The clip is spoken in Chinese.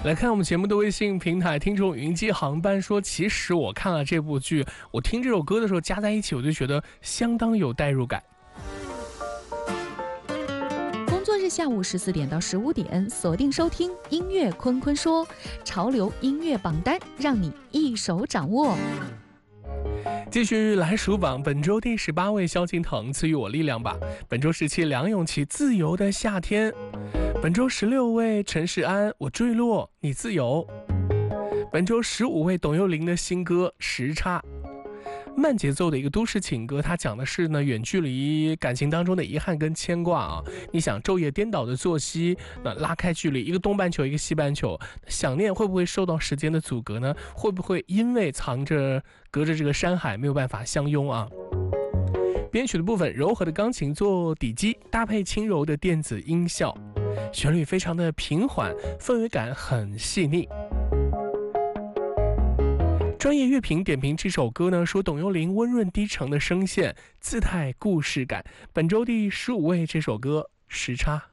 来看我们节目的微信平台，听众云机航班说，其实我看了这部剧，我听这首歌的时候加在一起，我就觉得相当有代入感。 工作日下午14点到15点，锁定收听音乐坤坤说，潮流音乐榜单，让你一手掌握。 继续来数榜，本周第18位萧敬腾，赐予我力量吧。本周17梁咏琪，自由的夏天。本周16位陈势安，我坠落你自由。本周15位董又霖的新歌时差。慢节奏的一个都市情歌，它讲的是呢远距离感情当中的遗憾跟牵挂啊。你想昼夜颠倒的作息，那拉开距离，一个东半球一个西半球，想念会不会受到时间的阻隔呢？会不会因为隔着这个山海没有办法相拥啊？编曲的部分，柔和的钢琴做底基，搭配轻柔的电子音效，旋律非常的平缓，氛围感很细腻。专业乐评点评这首歌呢，说董又霖温润低沉的声线，自带故事感。本周第15位这首歌时差。